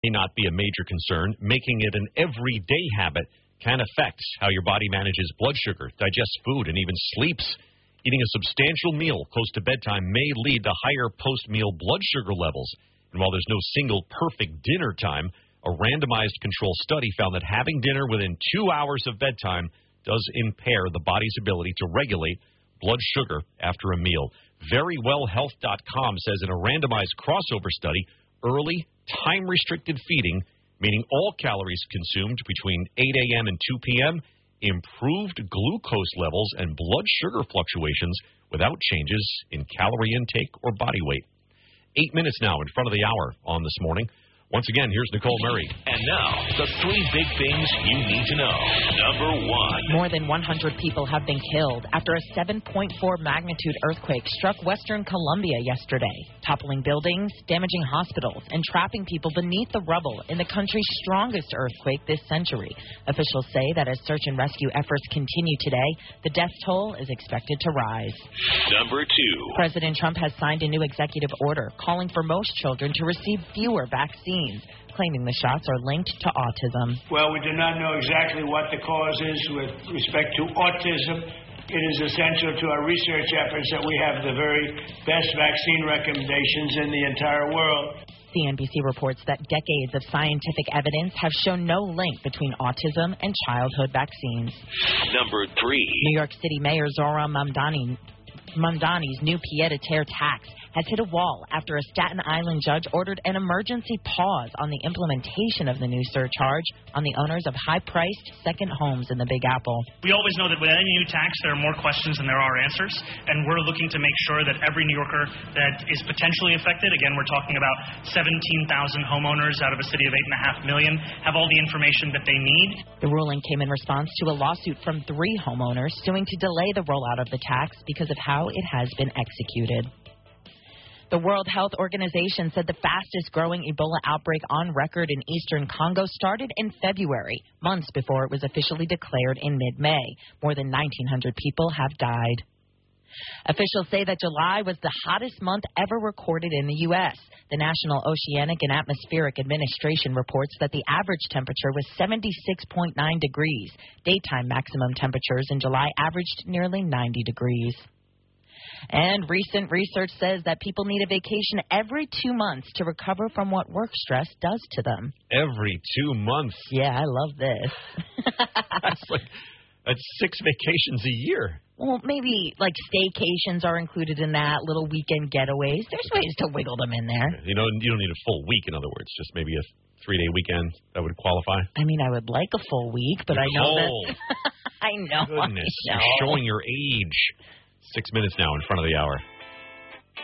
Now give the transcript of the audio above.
may not be a major concern, making it an everyday habit can affect how your body manages blood sugar, digests food, and even sleeps. Eating a substantial meal close to bedtime may lead to higher post-meal blood sugar levels. And while there's no single perfect dinner time, a randomized control study found that having dinner within 2 hours of bedtime does impair the body's ability to regulate blood sugar after a meal. VerywellHealth.com says in a randomized crossover study, early, time-restricted feeding, meaning all calories consumed between 8 a.m. and 2 p.m., improved glucose levels and blood sugar fluctuations without changes in calorie intake or body weight. 8 minutes now in front of the hour on This Morning. Once again, here's Nicole Murray. And now, the 3 big things you need to know. Number 1. More than 100 people have been killed after a 7.4 magnitude earthquake struck western Colombia yesterday, toppling buildings, damaging hospitals, and trapping people beneath the rubble in the country's strongest earthquake this century. Officials say that as search and rescue efforts continue today, the death toll is expected to rise. Number 2. President Trump has signed a new executive order calling for most children to receive fewer vaccines, claiming the shots are linked to autism. Well, we do not know exactly what the cause is with respect to autism. It is essential to our research efforts that we have the very best vaccine recommendations in the entire world. CNBC reports that decades of scientific evidence have shown no link between autism and childhood vaccines. Number 3. New York City Mayor Zohran Mamdani's new pied-à-terre tax has hit a wall after a Staten Island judge ordered an emergency pause on the implementation of the new surcharge on the owners of high-priced second homes in the Big Apple. We always know that with any new tax, there are more questions than there are answers, and we're looking to make sure that every New Yorker that is potentially affected, again, we're talking about 17,000 homeowners out of a city of 8.5 million, have all the information that they need. The ruling came in response to a lawsuit from 3 homeowners suing to delay the rollout of the tax because of how it has been executed. The World Health Organization said the fastest-growing Ebola outbreak on record in eastern Congo started in February, months before it was officially declared in mid-May. More than 1,900 people have died. Officials say that July was the hottest month ever recorded in the U.S. The National Oceanic and Atmospheric Administration reports that the average temperature was 76.9 degrees. Daytime maximum temperatures in July averaged nearly 90 degrees. And recent research says that people need a vacation every 2 months to recover from what work stress does to them. Every 2 months? Yeah, I love this. That's 6 vacations a year. Well, maybe like staycations are included in that, little weekend getaways. There's ways to wiggle them in there. You don't need a full week, in other words, just maybe a 3-day weekend that would qualify. I mean, I would like a full week, but Nicole. I know that. I know. Goodness, you're showing your age. 6 minutes now in front of the hour.